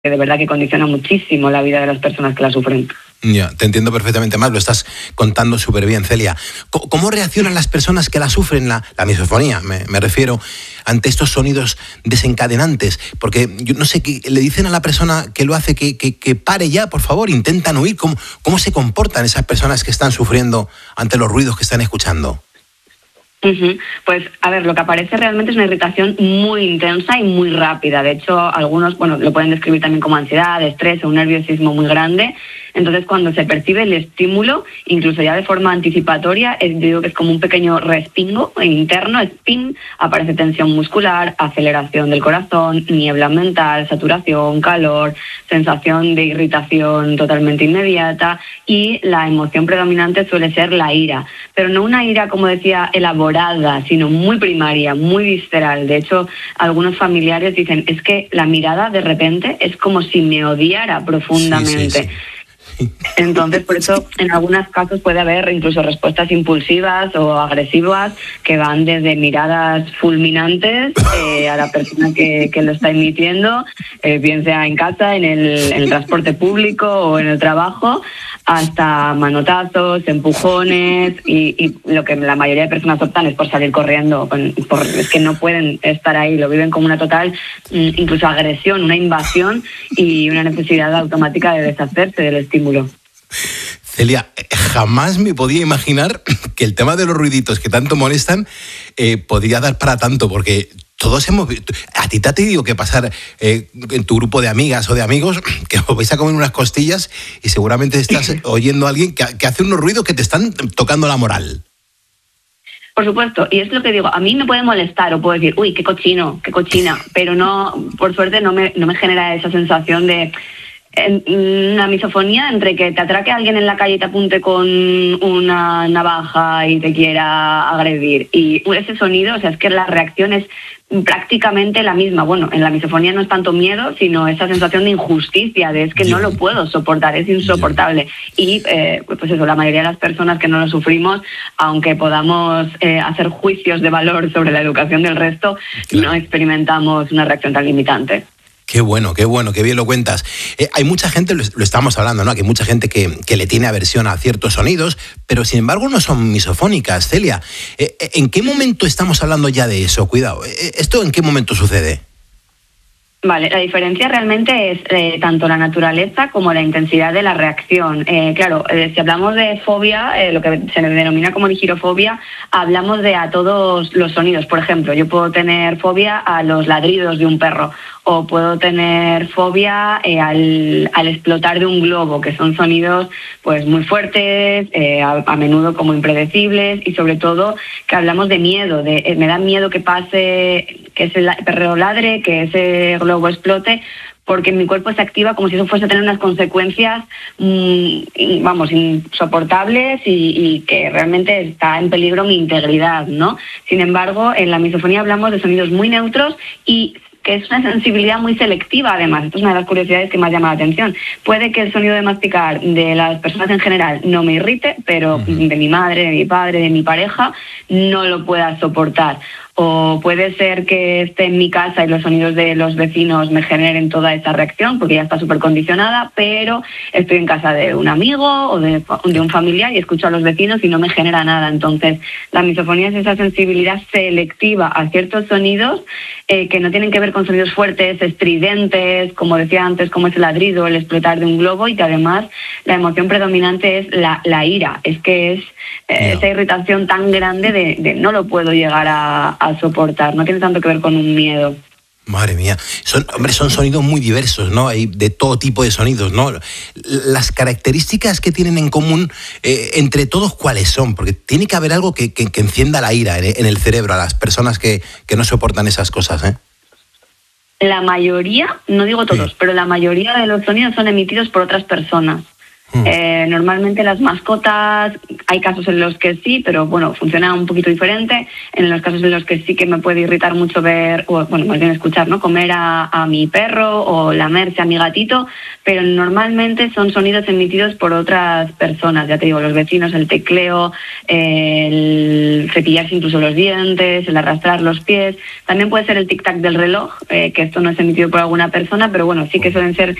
de verdad que condiciona muchísimo la vida de las personas que la sufren. Ya, te entiendo perfectamente, más lo estás contando súper bien, Celia. ¿Cómo reaccionan las personas que la sufren, la misofonía, me refiero, ante estos sonidos desencadenantes? Porque yo no sé, ¿qué le dicen a la persona que lo hace que pare ya, por favor? ¿Intentan huir? ¿Cómo se comportan esas personas que están sufriendo ante los ruidos que están escuchando? Pues, a ver, lo que aparece realmente es una irritación muy intensa y muy rápida. De hecho, algunos, lo pueden describir también como ansiedad, estrés o un nerviosismo muy grande. Entonces, cuando se percibe el estímulo, incluso ya de forma anticipatoria, yo digo que es como un pequeño respingo interno, spin, aparece tensión muscular, aceleración del corazón, niebla mental, saturación, calor, sensación de irritación totalmente inmediata, y la emoción predominante suele ser la ira. Pero no una ira, como decía, elaborada, sino muy primaria, muy visceral. De hecho, algunos familiares dicen, es que la mirada de repente es como si me odiara profundamente. Sí. Entonces, por eso, en algunos casos puede haber incluso respuestas impulsivas o agresivas que van desde miradas fulminantes a la persona que lo está emitiendo, bien sea en casa, en el transporte público o en el trabajo, hasta manotazos, empujones, y lo que la mayoría de personas optan es por salir corriendo, es que no pueden estar ahí, lo viven como una total, incluso agresión, una invasión y una necesidad automática de deshacerse del estímulo. Celia, jamás me podía imaginar que el tema de los ruiditos que tanto molestan podría dar para tanto, porque todos a ti te ha tenido que pasar en tu grupo de amigas o de amigos que os vais a comer unas costillas y seguramente estás oyendo a alguien que hace unos ruidos que te están tocando la moral. Por supuesto, y es lo que digo, a mí me puede molestar o puedo decir, uy, qué cochino, qué cochina, pero no, por suerte no me genera esa sensación de una misofonía entre que te atraque a alguien en la calle y te apunte con una navaja y te quiera agredir. Y ese sonido, o sea, es que la reacción es prácticamente la misma. Bueno, en la misofonía no es tanto miedo, sino esa sensación de injusticia, de es que no lo puedo soportar, es insoportable. Y pues eso, la mayoría de las personas que no lo sufrimos, aunque podamos hacer juicios de valor sobre la educación del resto, no experimentamos una reacción tan limitante. Qué bueno, qué bien lo cuentas. Hay mucha gente, lo estamos hablando, ¿no? Que hay mucha gente que le tiene aversión a ciertos sonidos, pero sin embargo no son misofónicas. Celia, ¿en qué momento estamos hablando ya de eso? Cuidado, ¿esto en qué momento sucede? Vale, la diferencia realmente es tanto la naturaleza como la intensidad de la reacción. Claro, si hablamos de fobia, lo que se denomina como digirofobia, hablamos de a todos los sonidos. Por ejemplo, yo puedo tener fobia a los ladridos de un perro, o puedo tener fobia al explotar de un globo, que son sonidos pues muy fuertes, a menudo como impredecibles, y sobre todo que hablamos de miedo, me da miedo que pase, que ese perro ladre, que ese globo explote, porque mi cuerpo se activa como si eso fuese a tener unas consecuencias, insoportables y que realmente está en peligro mi integridad, ¿no? Sin embargo, en la misofonía hablamos de sonidos muy neutros y que es una sensibilidad muy selectiva, además. Esto es una de las curiosidades que más llama la atención. Puede que el sonido de masticar de las personas en general no me irrite, pero de mi madre, de mi padre, de mi pareja, no lo pueda soportar. O puede ser que esté en mi casa y los sonidos de los vecinos me generen toda esa reacción, porque ya está súper condicionada, pero estoy en casa de un amigo o de un familiar y escucho a los vecinos y no me genera nada. Entonces, la misofonía es esa sensibilidad selectiva a ciertos sonidos que no tienen que ver con sonidos fuertes, estridentes, como decía antes, como es el ladrido, el explotar de un globo, y que además la emoción predominante es la ira. Es que es esa irritación tan grande de no lo puedo llegar a soportar, no tiene tanto que ver con un miedo. Madre mía, son sonidos muy diversos, ¿no? Hay de todo tipo de sonidos, ¿no? Las características que tienen en común entre todos, ¿cuáles son? Porque tiene que haber algo que encienda la ira en el cerebro a las personas que no soportan esas cosas, ¿eh? La mayoría, no digo todos, pero la mayoría de los sonidos son emitidos por otras personas. Normalmente las mascotas, hay casos en los que sí, pero bueno, funciona un poquito diferente. En los casos en los que sí que me puede irritar mucho ver, o bueno, más bien escuchar, ¿no? Comer a mi perro o lamerse a mi gatito, pero normalmente son sonidos emitidos por otras personas, ya te digo, los vecinos, el tecleo, el cepillarse incluso los dientes, el arrastrar los pies. También puede ser el tic-tac del reloj, que esto no es emitido por alguna persona, pero bueno, sí que suelen ser